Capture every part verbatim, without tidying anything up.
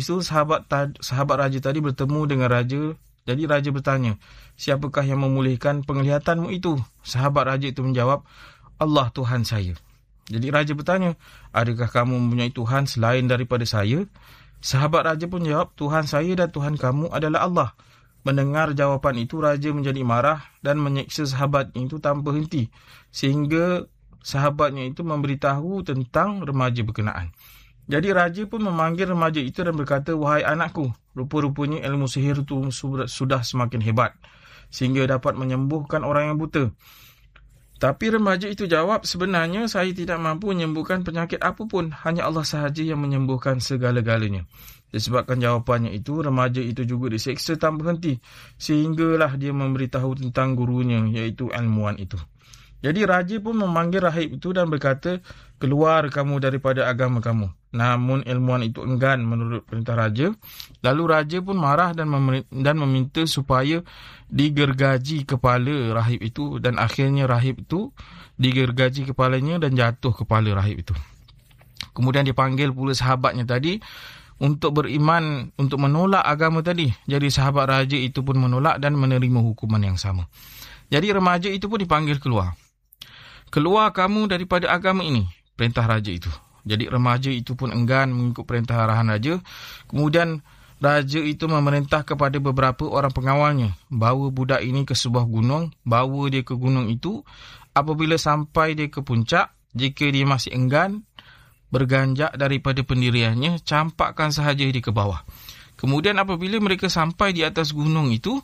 itu sahabat sahabat raja tadi bertemu dengan raja. Jadi raja bertanya, siapakah yang memulihkan penglihatanmu itu? Sahabat raja itu menjawab, Allah Tuhan saya. Jadi raja bertanya, adakah kamu mempunyai Tuhan selain daripada saya? Sahabat raja pun jawab, Tuhan saya dan Tuhan kamu adalah Allah. Mendengar jawapan itu, raja menjadi marah dan menyeksa sahabatnya itu tanpa henti, sehingga sahabatnya itu memberitahu tentang remaja berkenaan. Jadi raja pun memanggil remaja itu dan berkata, wahai anakku, rupa-rupanya ilmu sihir itu sudah semakin hebat, sehingga dapat menyembuhkan orang yang buta. Tapi remaja itu jawab, sebenarnya saya tidak mampu menyembuhkan penyakit apapun, hanya Allah sahaja yang menyembuhkan segala-galanya. Disebabkan jawapannya itu, remaja itu juga diseksa tanpa henti, sehinggalah dia memberitahu tentang gurunya, iaitu ilmuwan itu. Jadi raja pun memanggil rahib itu dan berkata, keluar kamu daripada agama kamu. Namun ilmuwan itu enggan menurut perintah raja. Lalu raja pun marah dan, mem- dan meminta supaya digergaji kepala rahib itu. Dan akhirnya rahib itu digergaji kepalanya dan jatuh kepala rahib itu. Kemudian dipanggil pula sahabatnya tadi untuk beriman, untuk menolak agama tadi. Jadi sahabat raja itu pun menolak dan menerima hukuman yang sama. Jadi remaja itu pun dipanggil keluar. Keluar kamu daripada agama ini, perintah raja itu. Jadi remaja itu pun enggan mengikut perintah arahan raja. Kemudian raja itu memerintah kepada beberapa orang pengawalnya, bawa budak ini ke sebuah gunung, bawa dia ke gunung itu. Apabila sampai dia ke puncak, jika dia masih enggan berganjak daripada pendiriannya, campakkan sahaja dia ke bawah. Kemudian apabila mereka sampai di atas gunung itu,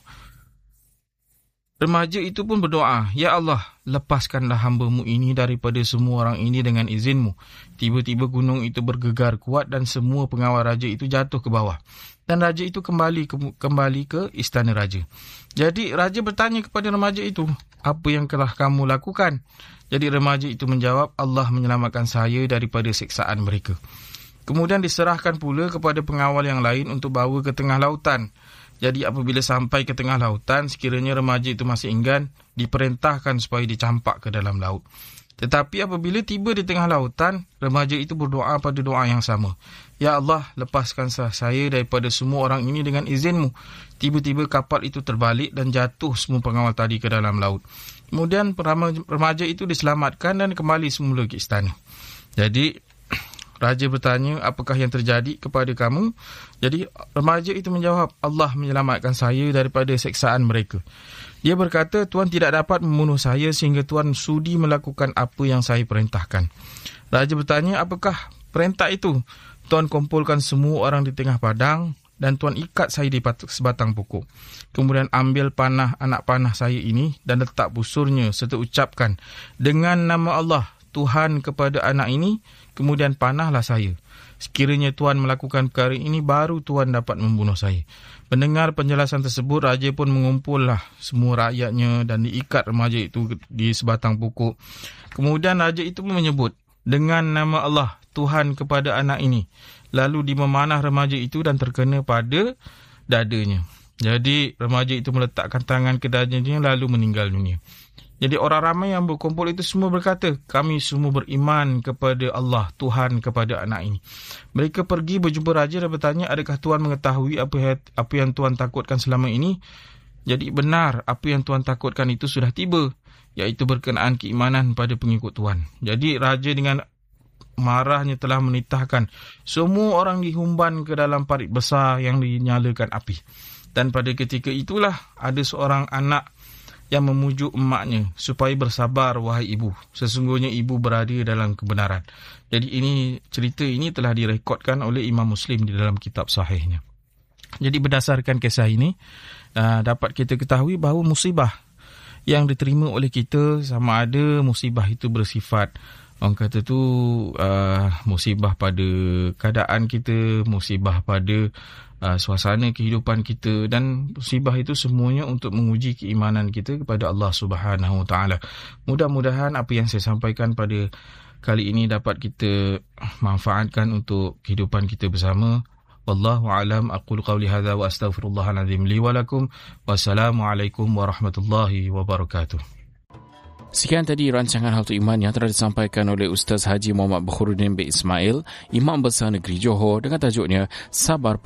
remaja itu pun berdoa, Ya Allah, lepaskanlah hamba-Mu ini daripada semua orang ini dengan izin-Mu. Tiba-tiba gunung itu bergegar kuat dan semua pengawal raja itu jatuh ke bawah. Dan raja itu kembali ke, kembali ke istana raja. Jadi raja bertanya kepada remaja itu, apa yang telah kamu lakukan? Jadi remaja itu menjawab, Allah menyelamatkan saya daripada siksaan mereka. Kemudian diserahkan pula kepada pengawal yang lain untuk bawa ke tengah lautan. Jadi apabila sampai ke tengah lautan, sekiranya remaja itu masih enggan, diperintahkan supaya dicampak ke dalam laut. Tetapi apabila tiba di tengah lautan, remaja itu berdoa pada doa yang sama. Ya Allah, lepaskan saya daripada semua orang ini dengan izin-Mu. Tiba-tiba kapal itu terbalik dan jatuh semua pengawal tadi ke dalam laut. Kemudian remaja itu diselamatkan dan kembali semula ke istana. Jadi raja bertanya, apakah yang terjadi kepada kamu? Jadi remaja itu menjawab, Allah menyelamatkan saya daripada seksaan mereka. Dia berkata, Tuan tidak dapat membunuh saya sehingga Tuan sudi melakukan apa yang saya perintahkan. Raja bertanya, apakah perintah itu? Tuan kumpulkan semua orang di tengah padang dan Tuan ikat saya di sebatang pokok. Kemudian ambil panah anak panah saya ini dan letak busurnya serta ucapkan, dengan nama Allah, Tuhan kepada anak ini, kemudian panahlah saya. Sekiranya Tuan melakukan perkara ini, baru Tuan dapat membunuh saya. Mendengar penjelasan tersebut, raja pun mengumpullah semua rakyatnya dan diikat remaja itu di sebatang pokok. Kemudian raja itu pun menyebut, dengan nama Allah, Tuhan kepada anak ini. Lalu dimemanah remaja itu dan terkena pada dadanya. Jadi remaja itu meletakkan tangan ke dadanya lalu meninggal dunia. Jadi orang ramai yang berkumpul itu semua berkata, kami semua beriman kepada Allah, Tuhan kepada anak ini. Mereka pergi berjumpa raja dan bertanya, adakah Tuan mengetahui apa, apa yang Tuan takutkan selama ini? Jadi benar, apa yang Tuan takutkan itu sudah tiba, iaitu berkenaan keimanan pada pengikut Tuan. Jadi raja dengan marahnya telah menitahkan semua orang dihumban ke dalam parit besar yang dinyalakan api. Dan pada ketika itulah ada seorang anak yang memujuk emaknya supaya bersabar, wahai ibu. Sesungguhnya ibu berada dalam kebenaran. Jadi ini cerita ini telah direkodkan oleh Imam Muslim di dalam kitab sahihnya. Jadi berdasarkan kisah ini, uh, dapat kita ketahui bahawa musibah yang diterima oleh kita sama ada musibah itu bersifat, orang kata tu uh, musibah pada keadaan kita, musibah pada Uh, suasana kehidupan kita, dan musibah itu semuanya untuk menguji keimanan kita kepada Allah Subhanahu Wa Taala. Mudah-mudahan apa yang saya sampaikan pada kali ini dapat kita manfaatkan untuk kehidupan kita bersama. Wallahu a'lam. Aqulu qawli hadza wa astaghfirullahal azim li wa lakum. Wassalamualaikum warahmatullahi wabarakatuh. Sekian tadi rancangan Hal Tu Iman yang telah disampaikan oleh Ustaz Haji Muhammad Bakhuruddin bin Ismail, Imam Besar Negeri Johor, dengan tajuknya Sabar